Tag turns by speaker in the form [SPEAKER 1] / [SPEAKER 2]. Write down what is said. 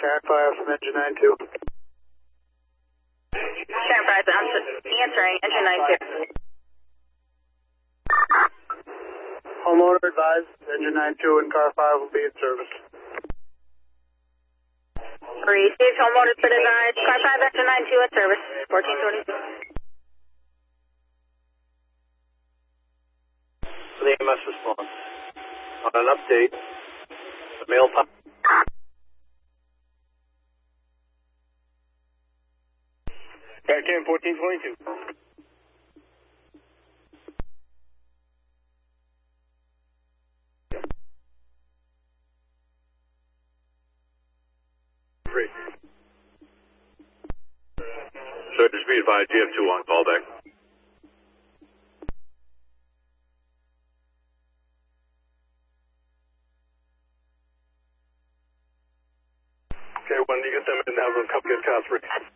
[SPEAKER 1] Car 5 from engine 92.
[SPEAKER 2] Car 5, answering, engine 92.
[SPEAKER 1] Homeowner advised, engine 92 and car 5 will be in service.
[SPEAKER 2] Received, homeowner been advised, car 5, engine 92 in service, 1422.
[SPEAKER 3] The EMS response. On an update, the male pop.
[SPEAKER 4] Car 10, 1422.
[SPEAKER 3] So just be advised, GF2 on callback.
[SPEAKER 4] Okay, when you get them in, have them come get Cosbury.